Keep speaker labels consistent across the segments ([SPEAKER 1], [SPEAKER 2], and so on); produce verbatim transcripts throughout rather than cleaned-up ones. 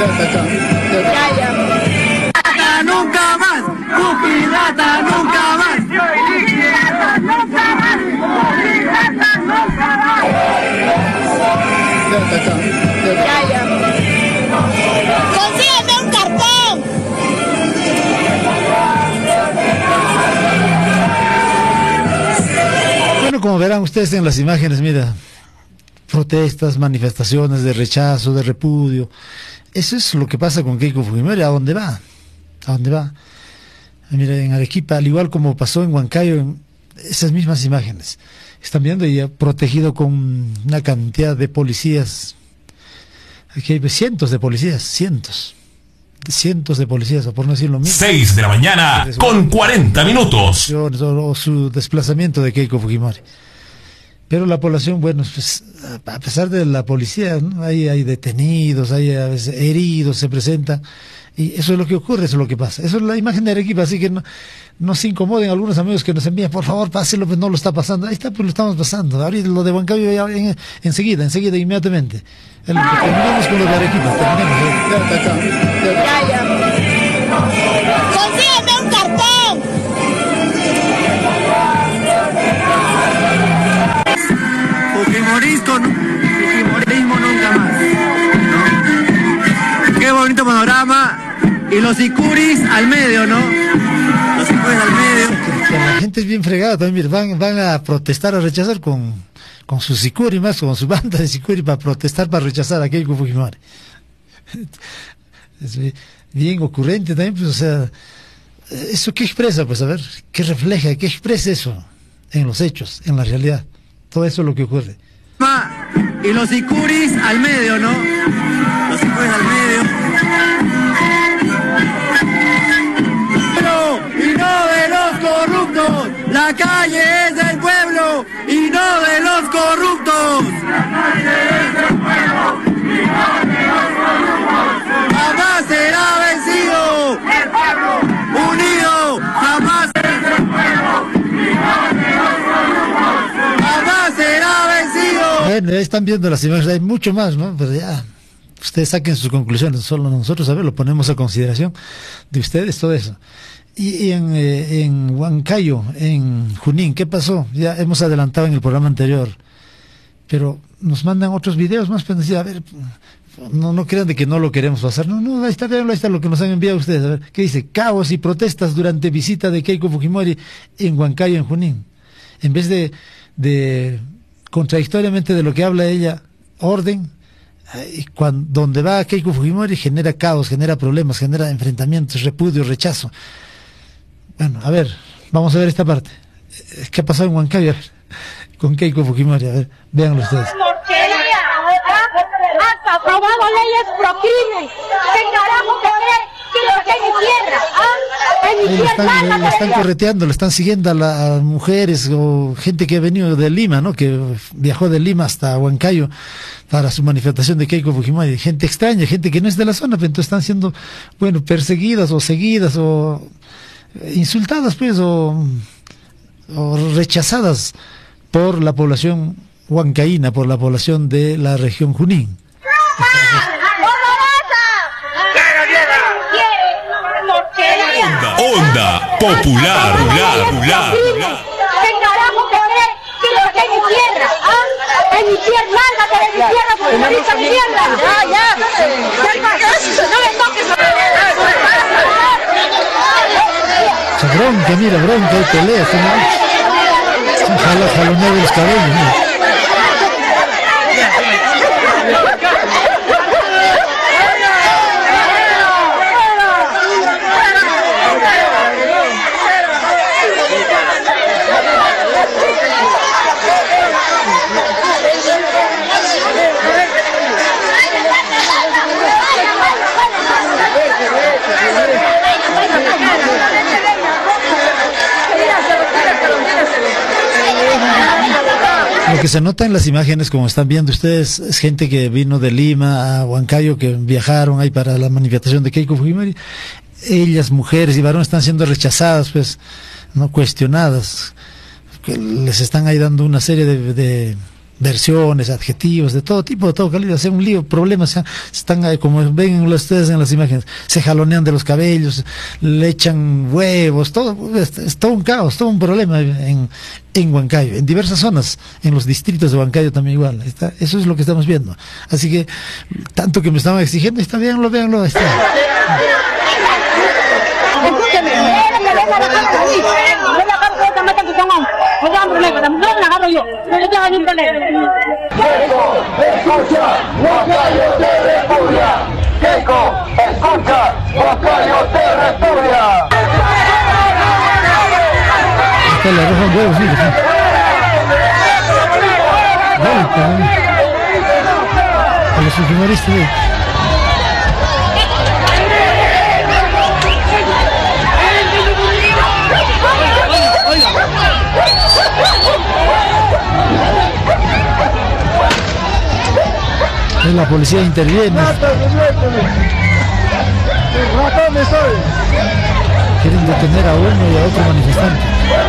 [SPEAKER 1] Ya, ya.
[SPEAKER 2] ¡Rata nunca más! ¡Pupi rata nunca más! ¡Rata nunca más! ¡Pupi rata nunca más!
[SPEAKER 1] Ya, ya. ¡Consígueme un cartón!
[SPEAKER 3] Bueno, como verán ustedes en las imágenes, mira, protestas, manifestaciones de rechazo, de repudio. Eso es lo que pasa con Keiko Fujimori. ¿A dónde va? ¿A dónde va? Mira, en Arequipa, al igual como pasó en Huancayo, en esas mismas imágenes. Están viendo ella protegido con una cantidad de policías. Aquí hay cientos de policías, cientos. Cientos de policías, o por no decir lo mismo.
[SPEAKER 4] seis de la mañana con cuarenta minutos.
[SPEAKER 3] O, o su desplazamiento de Keiko Fujimori. Pero la población, bueno, pues, a pesar de la policía, ¿no? hay, hay detenidos, hay a veces heridos, se presenta, y eso es lo que ocurre, eso es lo que pasa. Eso es la imagen de Arequipa, así que no, no se incomoden algunos amigos que nos envían, por favor, pásenlo, pues no lo está pasando. Ahí está, pues lo estamos pasando. Ahorita lo de Huancayo ya en, enseguida, enseguida, inmediatamente. El, terminamos con lo de Arequipa, terminamos.
[SPEAKER 1] Ya, ya. ¡Consígueme un cartón!
[SPEAKER 2] Fujimorismo, Fujimorismo nunca más. ¿No? Qué bonito panorama. Y los sicuris al medio, ¿no? Los sicuris al medio.
[SPEAKER 3] La gente es bien fregada también, van, van a protestar, a rechazar con, con su sicuri más, con su banda de sicuri para protestar, para rechazar a Keiko Fujimori. Es bien ocurrente también, pues, o sea, ¿eso qué expresa? Pues a ver, ¿qué refleja? ¿Qué expresa eso en los hechos, en la realidad? Todo eso es lo que ocurre.
[SPEAKER 2] Y los sicuris al medio, ¿no? Los sicuris al medio. Y no de los corruptos. La calle es del pueblo y no de los corruptos. La calle es del pueblo y no de los corruptos. Jamás será vencido. El pueblo unido jamás es del pueblo y no de los corruptos. Jamás será vencido.
[SPEAKER 3] Bueno, ahí están viendo las imágenes, hay mucho más, ¿no? Pero ya, ustedes saquen sus conclusiones, solo nosotros, a ver, lo ponemos a consideración de ustedes, todo eso. Y, y en, eh, en Huancayo, en Junín, ¿qué pasó? Ya hemos adelantado en el programa anterior, pero nos mandan otros videos más para decir, a ver, no, no crean de que no lo queremos pasar, no, no, ahí está, ahí está lo que nos han enviado ustedes, a ver, ¿qué dice? Caos y protestas durante visita de Keiko Fujimori en Huancayo, en Junín. En vez de, de contradictoriamente de lo que habla ella, orden, eh, cuando, donde va Keiko Fujimori genera caos, genera problemas, genera enfrentamientos, repudio, rechazo. Bueno, a ver, vamos a ver esta parte. ¿Qué ha pasado en Huancayo? A ver, con Keiko Fujimori, a ver, véanlo ustedes.
[SPEAKER 1] ¡Has aprobado leyes procrímenes! ¿Qué carajo te crees? ¿Qué es mi tierra? ¿Ah? ¡En mi
[SPEAKER 3] Ahí le
[SPEAKER 1] tierra!
[SPEAKER 3] están, le están correteando, le están siguiendo a, la, a mujeres o gente que ha venido de Lima, ¿no? Que viajó de Lima hasta Huancayo para su manifestación de Keiko Fujimori. Gente extraña, gente que no es de la zona, pero entonces están siendo, bueno, perseguidas o seguidas o insultadas, pues, o, o rechazadas por la población huancaína, por la población de la región Junín.
[SPEAKER 4] Onda, onda popular, popular, popular.
[SPEAKER 1] ¿Qué carajo te crees? ¿Qué es que es mi tierra? ¿Ah? ¡En mi tierra! ¡Lárgate de mi tierra! ¡Porque me dice mi tierra! ¡Ya, ya! ¡No me toques!
[SPEAKER 3] Esa bronca, mira, bronca, hay peleas, ¿no? Jala, jaloneo de los cabellos, ¿no? Lo que se nota en las imágenes, como están viendo ustedes, es gente que vino de Lima a Huancayo, que viajaron ahí para la manifestación de Keiko Fujimori. Ellas, mujeres y varones, están siendo rechazadas, pues, no cuestionadas, que les están ahí dando una serie de, de, versiones, adjetivos, de todo tipo, de todo calibre, hacen un lío, problemas, se están, eh, como ven ustedes en las imágenes, se jalonean de los cabellos, le echan huevos, todo, es, es todo un caos, todo un problema en, en Huancayo, en diversas zonas, en los distritos de Huancayo también igual, está, eso es lo que estamos viendo. Así que, tanto que me estaban exigiendo, está bien, lo véanlo, está.
[SPEAKER 1] Escúcheme, no tengo problema, no la agarro yo, no tengo ningún problema.
[SPEAKER 5] Keiko, escucha, Huancayo te repudia. Keiko, escucha, Huancayo te repudia.
[SPEAKER 3] Hasta le arrojan huevos, mira. A los funcionarios, la policía interviene. Quieren detener a uno y a otro manifestante.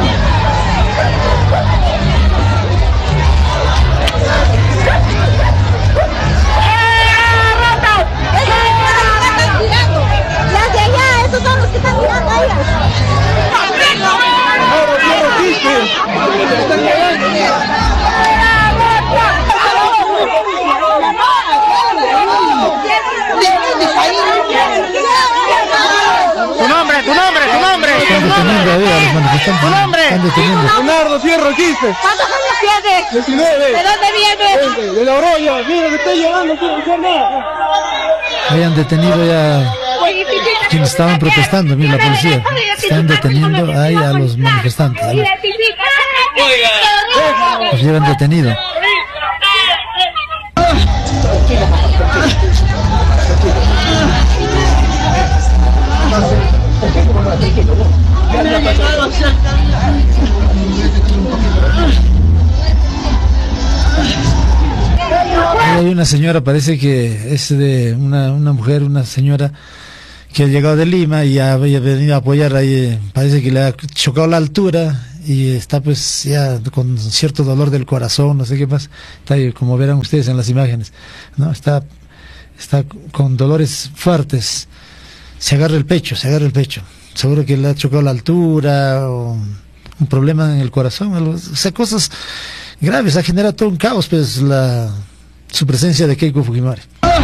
[SPEAKER 1] ¡Ya, ya, ya! ¡Esos son los que están tirando a ella!
[SPEAKER 2] Tu nombre, tu nombre, tu nombre.
[SPEAKER 3] Están deteniendo ahí a los manifestantes.
[SPEAKER 2] Tu nombre.
[SPEAKER 3] Están deteniendo.
[SPEAKER 2] Leonardo Fierro Quispe.
[SPEAKER 1] ¿Cuántos años tienes?
[SPEAKER 2] diecinueve.
[SPEAKER 1] ¿De dónde vienes?
[SPEAKER 2] De la Oroya. Mira, me estoy llorando, no quiero decir nada.
[SPEAKER 3] Hayan detenido ya quienes estaban protestando, mira la policía. Están deteniendo ahí a los manifestantes. A los, los llevan detenidos. Hay una señora, parece que es de una, una mujer, una señora que ha llegado de Lima y ha, ha venido a apoyar ahí, parece que le ha chocado la altura y está pues ya con cierto dolor del corazón, no sé qué pasa, está ahí, como verán ustedes en las imágenes, ¿no? Está, está con dolores fuertes, se agarra el pecho, se agarra el pecho, seguro que le ha chocado la altura o un problema en el corazón, algo, o sea, cosas graves, ha generado todo un caos, pues la su presencia de Keiko Fujimori.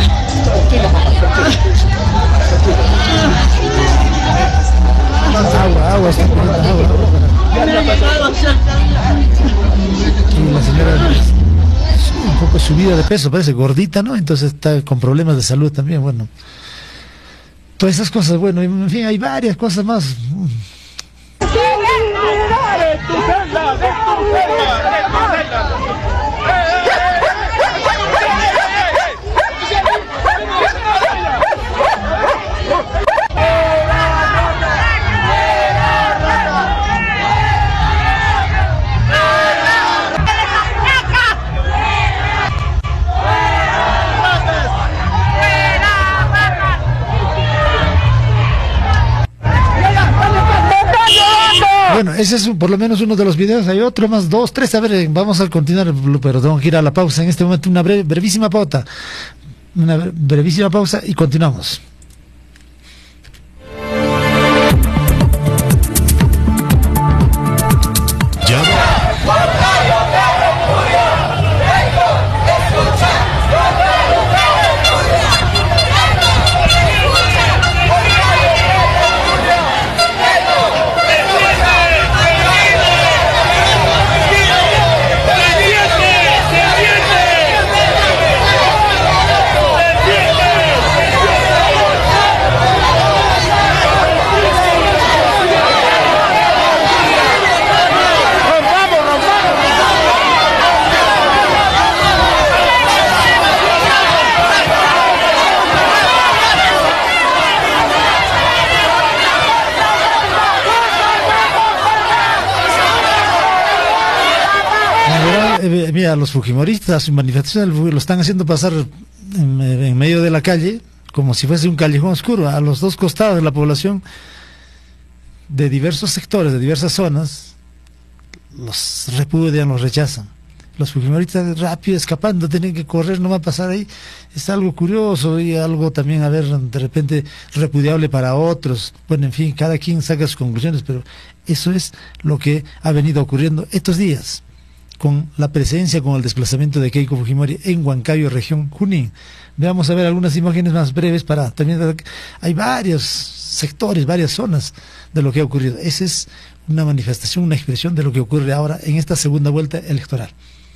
[SPEAKER 3] Agua, agua, está poniendo agua. Y la señora es un poco subida de peso, parece gordita, ¿no? Entonces está con problemas de salud también, bueno. Todas esas cosas, bueno, en fin, hay varias cosas más. Bueno, ese es por lo menos uno de los videos. Hay otro más, dos, tres. A ver, vamos a continuar, pero tengo que ir a la pausa. En este momento una breve, brevísima pauta. Una brevísima pausa y continuamos. Mira, los fujimoristas, sus manifestaciones lo están haciendo pasar en, en medio de la calle, como si fuese un callejón oscuro, a los dos costados de la población, de diversos sectores, de diversas zonas, los repudian, los rechazan. Los fujimoristas rápido escapando, tienen que correr, no va a pasar ahí. Es algo curioso y algo también, a ver, de repente repudiable para otros. Bueno, en fin, cada quien saca sus conclusiones, pero eso es lo que ha venido ocurriendo estos días, con la presencia, con el desplazamiento de Keiko Fujimori en Huancayo, región Junín. Veamos a ver algunas imágenes más breves para también. Hay varios sectores, varias zonas de lo que ha ocurrido. Esa es una manifestación, una expresión de lo que ocurre ahora en esta segunda vuelta electoral.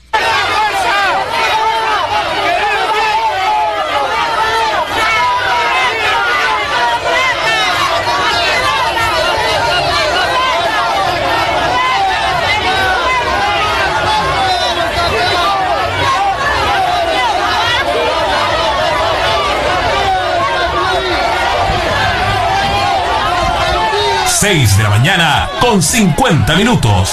[SPEAKER 4] seis de la mañana con cincuenta minutos.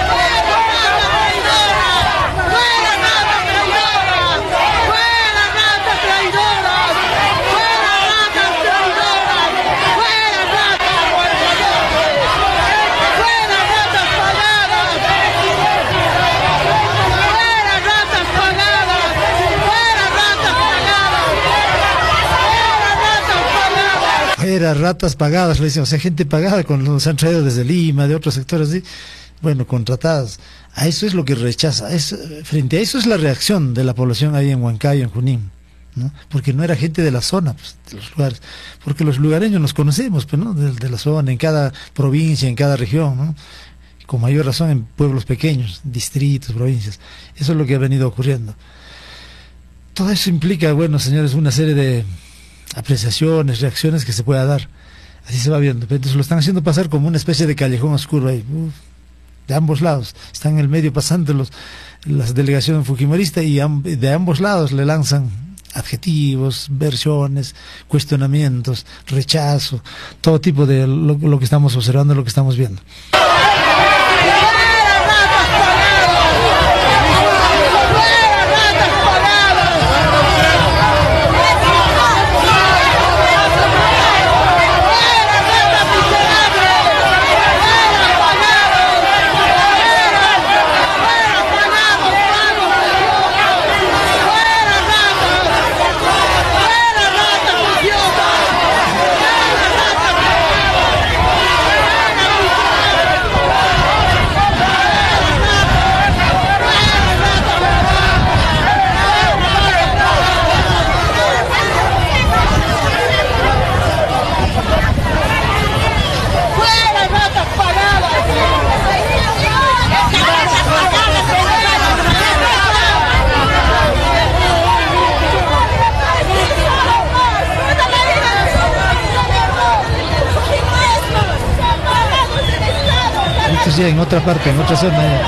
[SPEAKER 3] Era ratas pagadas, le dicen, o sea, gente pagada, con los han traído desde Lima, de otros sectores, ¿sí? Bueno, contratadas. A eso es lo que rechaza. Es, frente a eso es la reacción de la población ahí en Huancayo, en Junín, ¿no? Porque no era gente de la zona, pues, de los lugares, porque los lugareños nos conocemos, pues, ¿no? De, de la zona, en cada provincia, en cada región, ¿no? Con mayor razón en pueblos pequeños, distritos, provincias. Eso es lo que ha venido ocurriendo. Todo eso implica, bueno, señores, una serie de apreciaciones, reacciones que se pueda dar. Así se va viendo. Entonces lo están haciendo pasar como una especie de callejón oscuro ahí, uf, de ambos lados. Están en el medio pasando los, las delegaciones fujimoristas y amb de ambos lados le lanzan adjetivos, versiones, cuestionamientos, rechazo, todo tipo de lo, lo que estamos observando, lo que estamos viendo. En otra parte, en otra zona.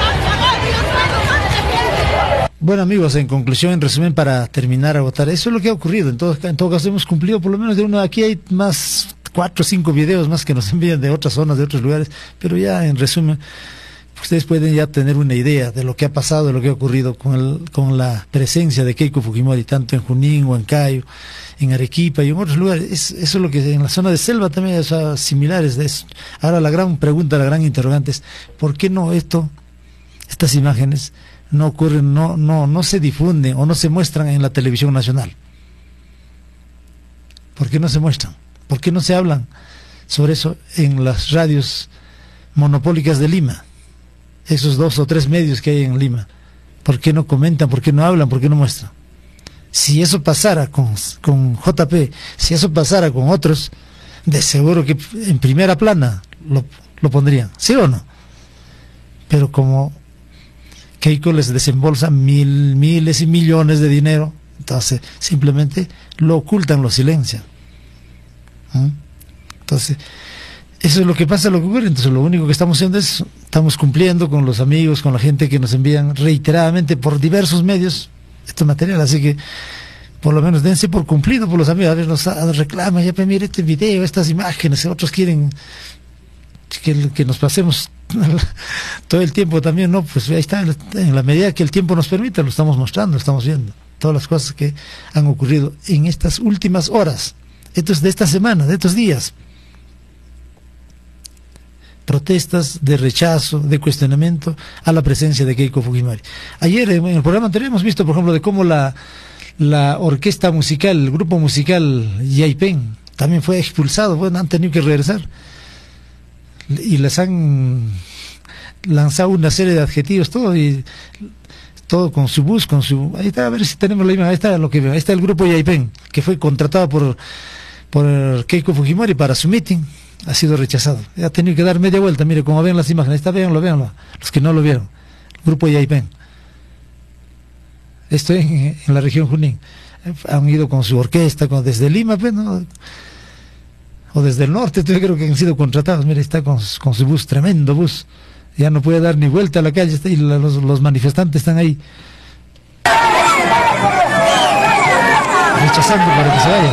[SPEAKER 3] Bueno, amigos, en conclusión, en resumen, para terminar a votar, eso es lo que ha ocurrido. En todo, en todo caso, hemos cumplido por lo menos de uno. Aquí hay más, cuatro o cinco videos más que nos envían de otras zonas, de otros lugares, pero ya en resumen, ustedes pueden ya tener una idea de lo que ha pasado, de lo que ha ocurrido con, el, con la presencia de Keiko Fujimori, tanto en Junín, Huancayo, en Arequipa y en otros lugares. Es, eso es lo que en la zona de selva también, o sea, similares de eso. Ahora la gran pregunta, la gran interrogante es, ¿por qué no esto, estas imágenes no ocurren, no, no, no se difunden o no se muestran en la televisión nacional? ¿Por qué no se muestran? ¿Por qué no se hablan sobre eso en las radios monopólicas de Lima? Esos dos o tres medios que hay en Lima. ¿Por qué no comentan? ¿Por qué no hablan? ¿Por qué no muestran? Si eso pasara con, con J P, si eso pasara con otros, de seguro que en primera plana lo, lo pondrían, ¿sí o no? Pero como Keiko les desembolsa mil, miles y millones de dinero, entonces simplemente lo ocultan, lo silencian. ¿Mm? Entonces, eso es lo que pasa, lo que ocurre. Entonces lo único que estamos haciendo es, estamos cumpliendo con los amigos, con la gente que nos envían reiteradamente por diversos medios este material, así que por lo menos dense por cumplido por los amigos. A ver, nos reclaman, ya mire este video, estas imágenes, otros quieren que, que nos pasemos todo el tiempo también, no, pues ahí está, en la medida que el tiempo nos permita, lo estamos mostrando, lo estamos viendo, todas las cosas que han ocurrido en estas últimas horas, esto es de esta semana, de estos días. protestas de rechazo, de cuestionamiento a la presencia de Keiko Fujimori. Ayer en el programa anterior hemos visto, por ejemplo, de cómo la, la orquesta musical, el grupo musical Yaipen, también fue expulsado, bueno, han tenido que regresar. Y les han lanzado una serie de adjetivos, todo, y todo con su bus, con su... Ahí está, a ver si tenemos la imagen, ahí está lo que veo, ahí está el grupo Yaipen, que fue contratado por, por Keiko Fujimori para su meeting, ha sido rechazado. Ha tenido que dar media vuelta, mire, como ven las imágenes, ahí está, véanlo, véanlo, los que no lo vieron, el grupo Yaipen. Esto en, en la región Junín. Han ido con su orquesta, con, desde Lima, pues, ¿no? O desde el norte, yo creo que han sido contratados. Mire, está con, con su bus, tremendo bus, ya no puede dar ni vuelta a la calle, está, y la, los, los manifestantes están ahí rechazando para que se vaya.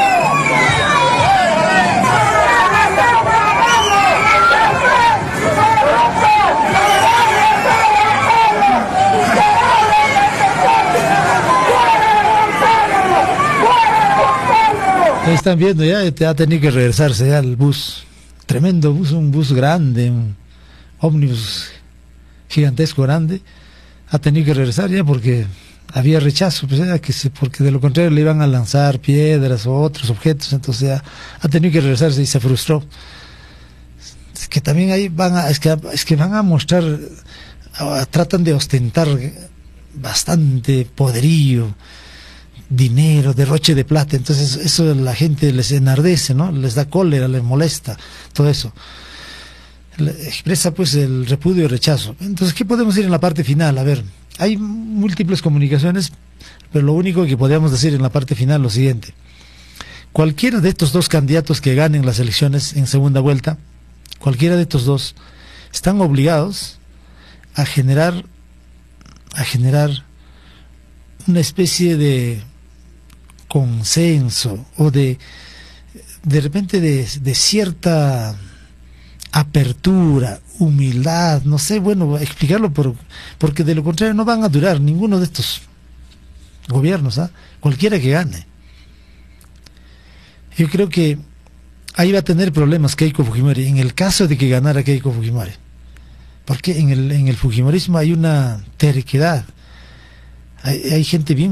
[SPEAKER 3] Ahí están viendo, ya te ha tenido que regresarse ya el bus, tremendo bus, un bus grande, un ómnibus gigantesco grande, ha tenido que regresar ya porque había rechazo, pues ya que se, porque de lo contrario le iban a lanzar piedras o otros objetos, entonces ya ha tenido que regresarse y se frustró. Es que también ahí van a, es que, es que van a mostrar, tratan de ostentar bastante poderío, dinero, derroche de plata, entonces eso a la gente les enardece, ¿no? Les da cólera, les molesta, todo eso. Expresa pues el repudio y rechazo. Entonces, ¿qué podemos decir en la parte final? A ver, hay múltiples comunicaciones, pero lo único que podríamos decir en la parte final es lo siguiente: cualquiera de estos dos candidatos que ganen las elecciones en segunda vuelta, cualquiera de estos dos, están obligados a generar a generar una especie de consenso o de de repente de, de cierta apertura, humildad, no sé, bueno, explicarlo por, porque de lo contrario no van a durar ninguno de estos gobiernos, ¿ah? Cualquiera que gane. Yo creo que ahí va a tener problemas Keiko Fujimori en el caso de que ganara Keiko Fujimori, porque en el, en el fujimorismo hay una terquedad, hay, hay gente bien